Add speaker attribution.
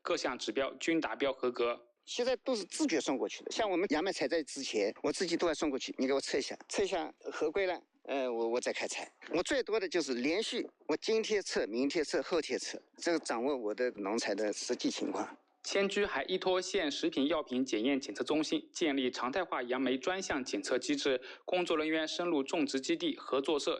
Speaker 1: 各项指标均达标合格。
Speaker 2: 现在都是自觉送过去的，像我们杨梅采摘之前，我自己都要送过去，你给我测一下合规了，我再开采。我最多的就是连续，我今天测，明天测，后天测，这个掌握我的农采的实际情况。
Speaker 1: 千居还依托县食品药品检验检测中心，建立常态化杨梅专项检测机制，工作人员深入种植基地、合作社、